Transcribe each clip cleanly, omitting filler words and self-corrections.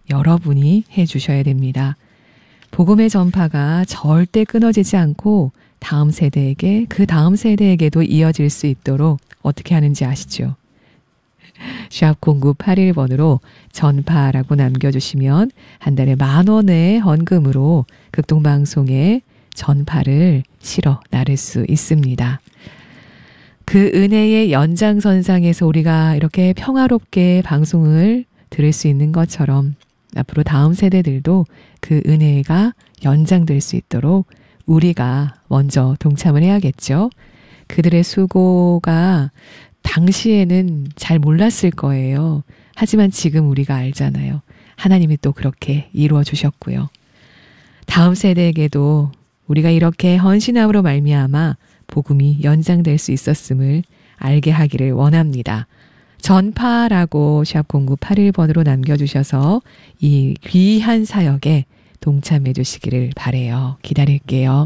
여러분이 해주셔야 됩니다. 복음의 전파가 절대 끊어지지 않고 다음 세대에게, 그 다음 세대에게도 이어질 수 있도록 어떻게 하는지 아시죠? 샵 0981번으로 전파라고 남겨주시면 한 달에 10,000원의 헌금으로 극동방송에 전파를 실어 나를 수 있습니다. 그 은혜의 연장선상에서 우리가 이렇게 평화롭게 방송을 들을 수 있는 것처럼 앞으로 다음 세대들도 그 은혜가 연장될 수 있도록 우리가 먼저 동참을 해야겠죠. 그들의 수고가 당시에는 잘 몰랐을 거예요. 하지만 지금 우리가 알잖아요. 하나님이 또 그렇게 이루어 주셨고요. 다음 세대에게도 우리가 이렇게 헌신함으로 말미암아 복음이 연장될 수 있었음을 알게 하기를 원합니다. 전파라고 샵 0981번으로 남겨주셔서 이 귀한 사역에 동참해 주시기를 바라요. 기다릴게요.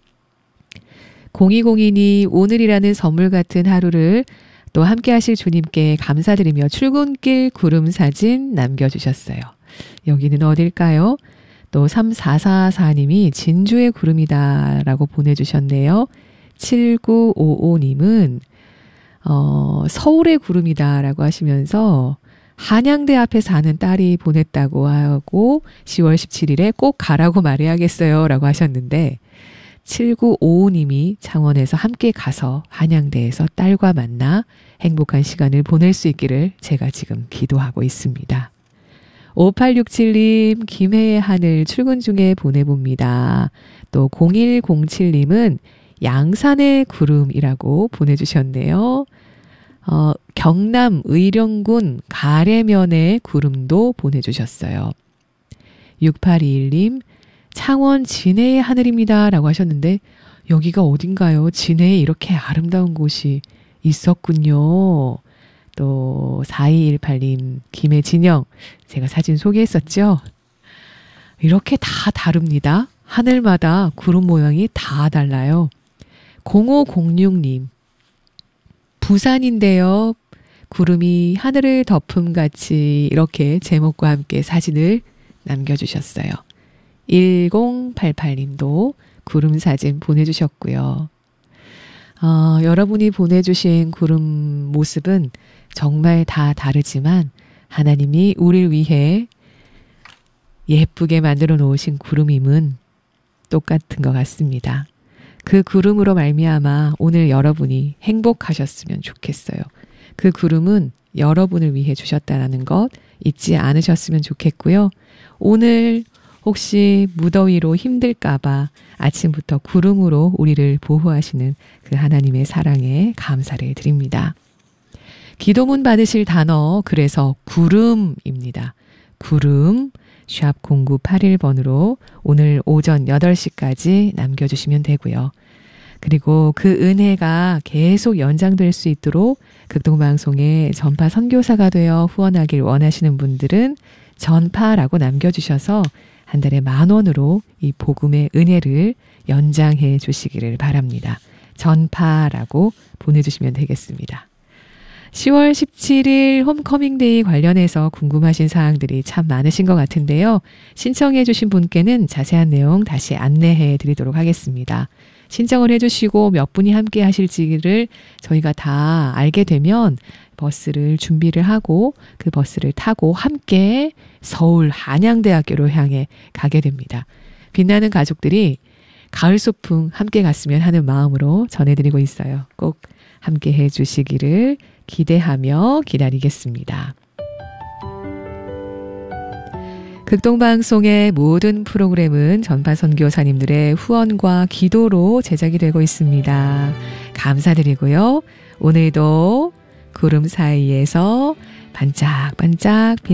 0202님, 오늘이라는 선물 같은 하루를 또 함께 하실 주님께 감사드리며 출근길 구름 사진 남겨주셨어요. 여기는 어딜까요? 또 3444님이 진주의 구름이다 라고 보내주셨네요. 7955님은 서울의 구름이다 라고 하시면서 한양대 앞에 사는 딸이 보냈다고 하고 10월 17일에 꼭 가라고 말해야겠어요 라고 하셨는데 7955님이 창원에서 함께 가서 한양대에서 딸과 만나 행복한 시간을 보낼 수 있기를 제가 지금 기도하고 있습니다. 5867님, 김해의 하늘 출근 중에 보내봅니다. 또 0107님은 양산의 구름이라고 보내주셨네요. 경남 의령군 가래면의 구름도 보내주셨어요. 6821님, 창원 진해의 하늘입니다 라고 하셨는데 여기가 어딘가요? 진해에 이렇게 아름다운 곳이 있었군요. 또 4218님, 김해진영, 제가 사진 소개했었죠? 이렇게 다 다릅니다. 하늘마다 구름 모양이 다 달라요. 0506님, 부산인데요. 구름이 하늘을 덮음같이 이렇게 제목과 함께 사진을 남겨주셨어요. 1088님도 구름 사진 보내주셨고요. 여러분이 보내주신 구름 모습은 정말 다 다르지만 하나님이 우리를 위해 예쁘게 만들어 놓으신 구름임은 똑같은 것 같습니다. 그 구름으로 말미암아 오늘 여러분이 행복하셨으면 좋겠어요. 그 구름은 여러분을 위해 주셨다는 것 잊지 않으셨으면 좋겠고요. 오늘 혹시 무더위로 힘들까봐 아침부터 구름으로 우리를 보호하시는 그 하나님의 사랑에 감사를 드립니다. 기도문 받으실 단어, 그래서 구름입니다. 구름, 샵 0981번으로 오늘 오전 8시까지 남겨주시면 되고요. 그리고 그 은혜가 계속 연장될 수 있도록 극동방송의 전파 선교사가 되어 후원하길 원하시는 분들은 전파라고 남겨주셔서 한 달에 10,000원으로 이 복음의 은혜를 연장해 주시기를 바랍니다. 전파라고 보내주시면 되겠습니다. 10월 17일 홈커밍데이 관련해서 궁금하신 사항들이 참 많으신 것 같은데요. 신청해 주신 분께는 자세한 내용 다시 안내해 드리도록 하겠습니다. 신청을 해주시고 몇 분이 함께 하실지를 저희가 다 알게 되면 버스를 준비를 하고 그 버스를 타고 함께 서울 한양대학교로 향해 가게 됩니다. 빛나는 가족들이 가을 소풍 함께 갔으면 하는 마음으로 전해드리고 있어요. 꼭 함께 해주시기를 기대하며 기다리겠습니다. 극동방송의 모든 프로그램은 전파 선교사님들의 후원과 기도로 제작이 되고 있습니다. 감사드리고요. 오늘도 구름 사이에서 반짝반짝